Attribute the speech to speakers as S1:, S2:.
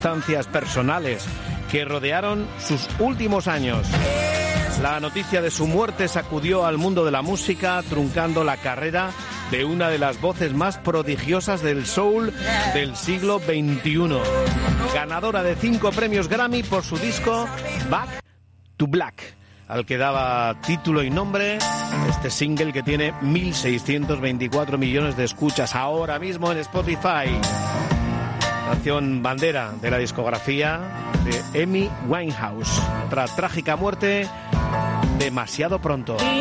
S1: circunstancias personales que rodearon sus últimos años. La noticia de su muerte sacudió al mundo de la música, truncando la carrera de una de las voces más prodigiosas del soul del siglo XXI. Ganadora de 5 premios Grammy por su disco Back to Black, al que daba título y nombre este single que tiene 1.624 millones de escuchas ahora mismo en Spotify. Canción bandera de la discografía de Amy Winehouse. Otra trágica muerte demasiado pronto.